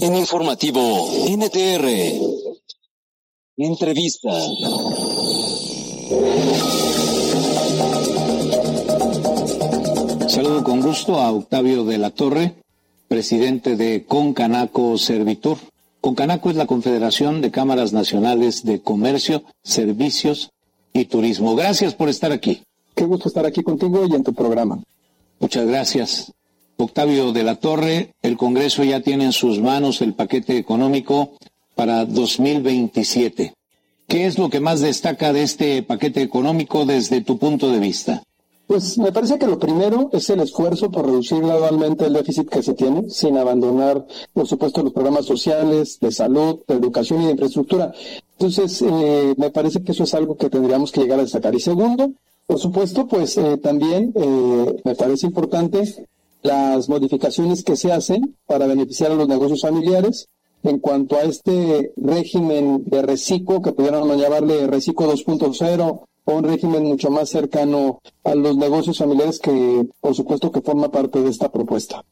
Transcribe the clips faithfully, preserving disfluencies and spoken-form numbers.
En Informativo N T R. Entrevista. Saludo con gusto a Octavio de la Torre, presidente de Concanaco Servitur. Concanaco es la Confederación de Cámaras Nacionales de Comercio, Servicios y Turismo. Gracias por estar aquí. Qué gusto estar aquí contigo y en tu programa. Muchas gracias. Octavio de la Torre, el Congreso ya tiene en sus manos el paquete económico para dos mil veintisiete. ¿Qué es lo que más destaca de este paquete económico desde tu punto de vista? Pues me parece que lo primero es el esfuerzo por reducir gradualmente el déficit que se tiene, sin abandonar, por supuesto, los programas sociales, de salud, de educación y de infraestructura. Entonces, eh, me parece que eso es algo que tendríamos que llegar a destacar. Y segundo, por supuesto, pues eh, también eh, me parece importante las modificaciones que se hacen para beneficiar a los negocios familiares en cuanto a este régimen de reciclo, que pudiéramos llamarle reciclo dos punto cero, o un régimen mucho más cercano a los negocios familiares que, por supuesto, que forma parte de esta propuesta.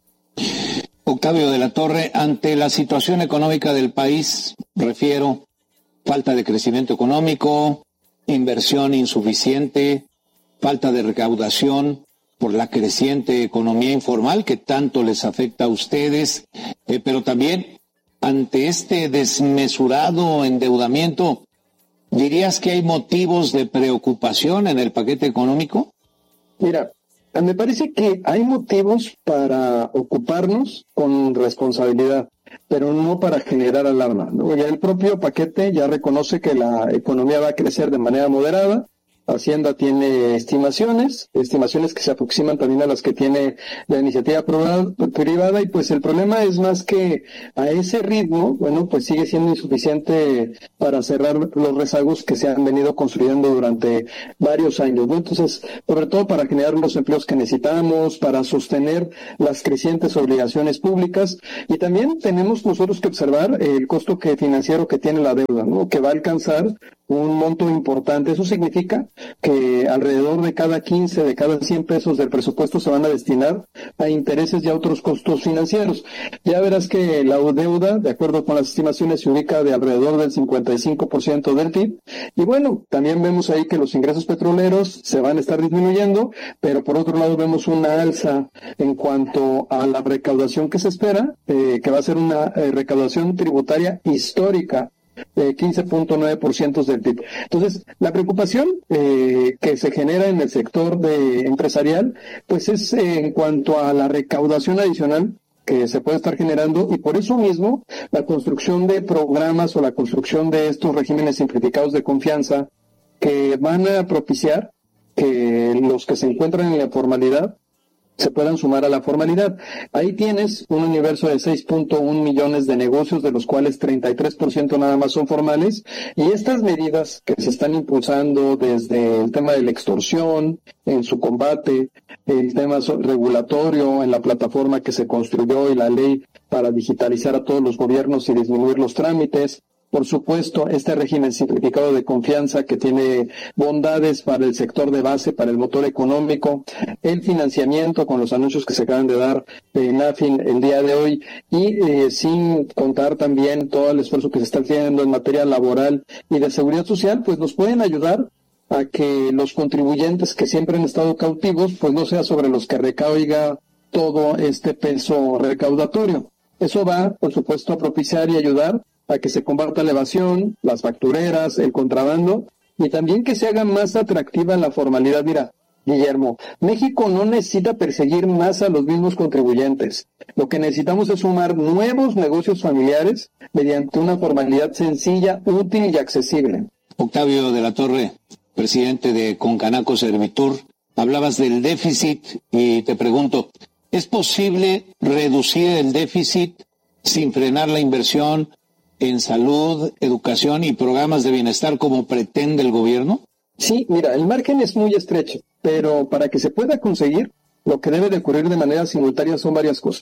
Octavio de la Torre, ante la situación económica del país, refiero, falta de crecimiento económico, inversión insuficiente, falta de recaudación por la creciente economía informal que tanto les afecta a ustedes, eh, pero también ante este desmesurado endeudamiento, ¿dirías que hay motivos de preocupación en el paquete económico? Mira, me parece que hay motivos para ocuparnos con responsabilidad, pero no para generar alarma, ¿no? Ya el propio paquete ya reconoce que la economía va a crecer de manera moderada. Hacienda tiene estimaciones, estimaciones que se aproximan también a las que tiene la iniciativa privada, y pues el problema es más que a ese ritmo, bueno, pues sigue siendo insuficiente para cerrar los rezagos que se han venido construyendo durante varios años, ¿no? Entonces, sobre todo para generar los empleos que necesitamos, para sostener las crecientes obligaciones públicas, y también tenemos nosotros que observar el costo que financiero que tiene la deuda, ¿no? Que va a alcanzar un monto importante. Eso significa que alrededor de cada quince, de cada cien pesos del presupuesto se van a destinar a intereses y a otros costos financieros. Ya verás que la deuda, de acuerdo con las estimaciones, se ubica de alrededor del cincuenta y cinco por ciento del P I B. Y bueno, también vemos ahí que los ingresos petroleros se van a estar disminuyendo, pero por otro lado vemos una alza en cuanto a la recaudación que se espera, eh, que va a ser una eh, recaudación tributaria histórica, de quince punto nueve por ciento del P I B. Entonces, la preocupación eh, que se genera en el sector de empresarial, pues es eh, en cuanto a la recaudación adicional que se puede estar generando, y por eso mismo la construcción de programas o la construcción de estos regímenes simplificados de confianza que van a propiciar que los que se encuentran en la formalidad se puedan sumar a la formalidad. Ahí tienes un universo de seis punto uno millones de negocios, de los cuales treinta y tres por ciento nada más son formales, y estas medidas que se están impulsando desde el tema de la extorsión, en su combate, el tema regulatorio, en la plataforma que se construyó y la ley para digitalizar a todos los gobiernos y disminuir los trámites. Por supuesto, este régimen simplificado de confianza que tiene bondades para el sector de base, para el motor económico, el financiamiento con los anuncios que se acaban de dar en AFIN el día de hoy, y eh, sin contar también todo el esfuerzo que se está haciendo en materia laboral y de seguridad social, pues nos pueden ayudar a que los contribuyentes que siempre han estado cautivos, pues no sea sobre los que recaiga todo este peso recaudatorio. Eso va, por supuesto, a propiciar y ayudar a que se combata la evasión, las factureras, el contrabando, y también que se haga más atractiva la formalidad. Mira, Guillermo, México no necesita perseguir más a los mismos contribuyentes. Lo que necesitamos es sumar nuevos negocios familiares mediante una formalidad sencilla, útil y accesible. Octavio de la Torre, presidente de Concanaco Servitur, hablabas del déficit y te pregunto, ¿es posible reducir el déficit sin frenar la inversión en salud, educación y programas de bienestar como pretende el gobierno? Sí, mira, el margen es muy estrecho, pero para que se pueda conseguir, lo que debe de ocurrir de manera simultánea son varias cosas.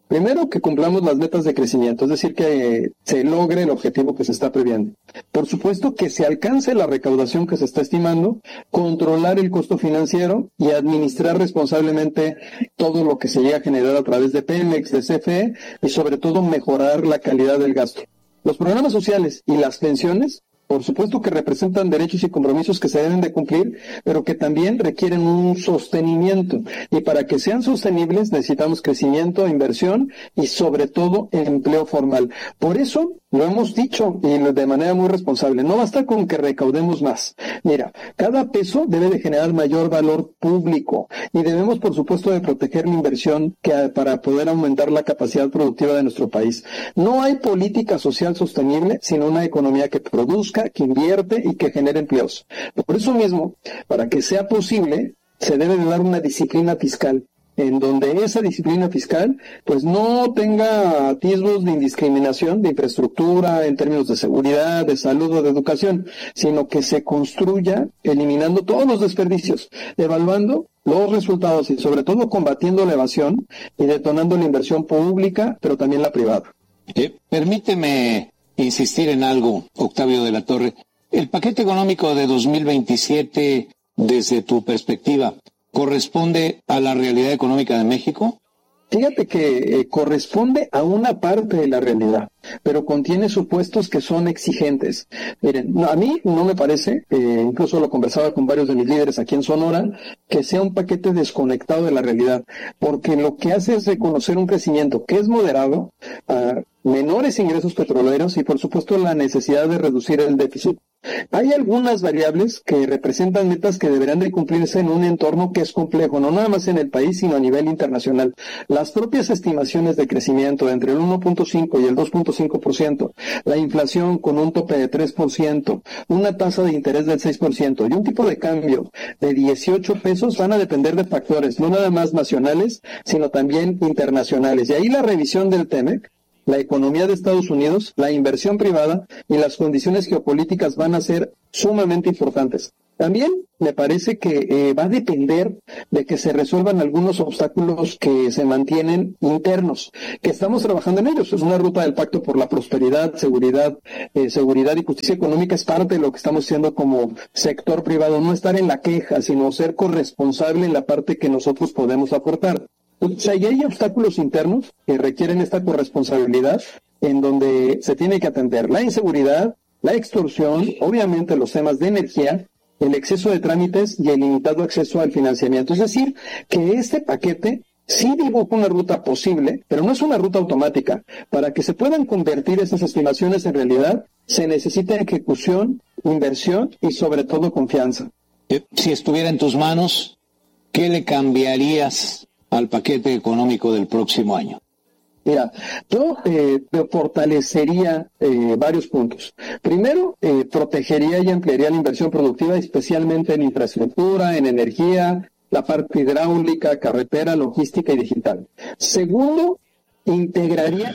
Primero, que cumplamos las metas de crecimiento, es decir, que se logre el objetivo que se está previendo. Por supuesto, que se alcance la recaudación que se está estimando, controlar el costo financiero y administrar responsablemente todo lo que se llega a generar a través de Pemex, de C F E y sobre todo mejorar la calidad del gasto. Los programas sociales y las pensiones, por supuesto que representan derechos y compromisos que se deben de cumplir, pero que también requieren un sostenimiento. Y para que sean sostenibles necesitamos crecimiento, inversión y sobre todo empleo formal. Por eso lo hemos dicho y de manera muy responsable, no basta con que recaudemos más. Mira, cada peso debe de generar mayor valor público y debemos por supuesto de proteger la inversión que, para poder aumentar la capacidad productiva de nuestro país. No hay política social sostenible sino una economía que produzca, que invierte y que genere empleos. Por eso mismo, para que sea posible, se debe de dar una disciplina fiscal, en donde esa disciplina fiscal pues no tenga atisbos de indiscriminación, de infraestructura, en términos de seguridad, de salud o de educación, sino que se construya eliminando todos los desperdicios, evaluando los resultados y sobre todo combatiendo la evasión y detonando la inversión pública, pero también la privada. Eh, permíteme insistir en algo, Octavio de la Torre. El paquete económico de dos mil veintisiete, desde tu perspectiva, ¿corresponde a la realidad económica de México? Fíjate que eh, corresponde a una parte de la realidad, pero contiene supuestos que son exigentes. Miren, no, a mí no me parece, eh, incluso lo conversaba con varios de mis líderes aquí en Sonora, que sea un paquete desconectado de la realidad, porque lo que hace es reconocer un crecimiento que es moderado, uh, menores ingresos petroleros y por supuesto la necesidad de reducir el déficit. Hay algunas variables que representan metas que deberán de cumplirse en un entorno que es complejo, no nada más en el país, sino a nivel internacional. Las propias estimaciones de crecimiento entre el uno punto cinco y el dos punto cinco por ciento, la inflación con un tope de tres por ciento, una tasa de interés del seis por ciento y un tipo de cambio de dieciocho pesos van a depender de factores no nada más nacionales, sino también internacionales. Y ahí la revisión del TEMEC, la economía de Estados Unidos, la inversión privada y las condiciones geopolíticas van a ser sumamente importantes. También me parece que eh, va a depender de que se resuelvan algunos obstáculos que se mantienen internos, que estamos trabajando en ellos. Es una ruta del Pacto por la Prosperidad, Seguridad, eh, Seguridad y Justicia Económica, es parte de lo que estamos haciendo como sector privado, no estar en la queja, sino ser corresponsable en la parte que nosotros podemos aportar. O sea, y hay obstáculos internos que requieren esta corresponsabilidad en donde se tiene que atender la inseguridad, la extorsión, obviamente los temas de energía, el exceso de trámites y el limitado acceso al financiamiento. Es decir, que este paquete sí dibuja una ruta posible, pero no es una ruta automática. Para que se puedan convertir esas estimaciones en realidad, se necesita ejecución, inversión y sobre todo confianza. Si estuviera en tus manos, ¿qué le cambiarías al paquete económico del próximo año? Mira, yo eh, fortalecería eh, varios puntos. Primero, eh, protegería y ampliaría la inversión productiva, especialmente en infraestructura, en energía, la parte hidráulica, carretera, logística y digital. Segundo, integraría...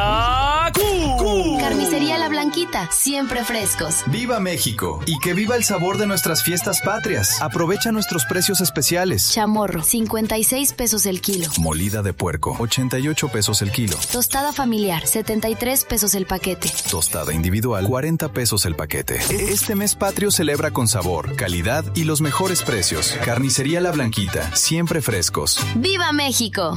¡La Q! Carnicería La Blanquita, siempre frescos. ¡Viva México! Y que viva el sabor de nuestras fiestas patrias. Aprovecha nuestros precios especiales. Chamorro, cincuenta y seis pesos el kilo. Molida de puerco, ochenta y ocho pesos el kilo. Tostada familiar, setenta y tres pesos el paquete. Tostada individual, cuarenta pesos el paquete. Este mes patrio celebra con sabor, calidad y los mejores precios. Carnicería La Blanquita, siempre frescos. ¡Viva México!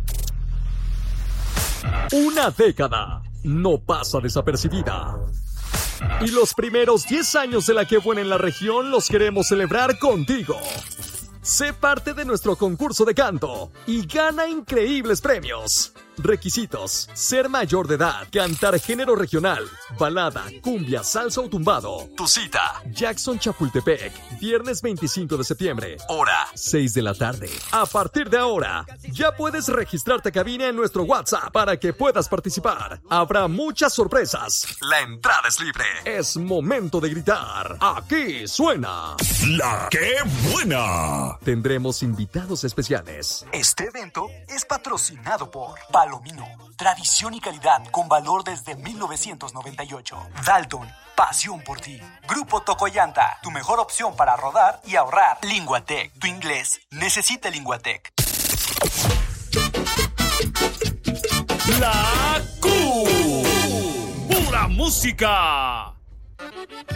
Una década no pasa desapercibida. Y los primeros diez años de La Qué Buena en la región los queremos celebrar contigo. Sé parte de nuestro concurso de canto y gana increíbles premios. Requisitos: ser mayor de edad, cantar género regional, balada, cumbia, salsa o tumbado. Tu cita: Jackson, Chapultepec, viernes veinticinco de septiembre, hora seis de la tarde. A partir de ahora, ya puedes registrarte a cabina en nuestro WhatsApp para que puedas participar. Habrá muchas sorpresas. La entrada es libre. Es momento de gritar. Aquí suena La Qué Buena. Tendremos invitados especiales. Este evento es patrocinado por Palomino, tradición y calidad con valor desde mil novecientos noventa y ocho. Dalton, pasión por ti. Grupo Tocoyanta, tu mejor opción para rodar y ahorrar. Linguatec, tu inglés necesita Linguatec. La Q. Pura música.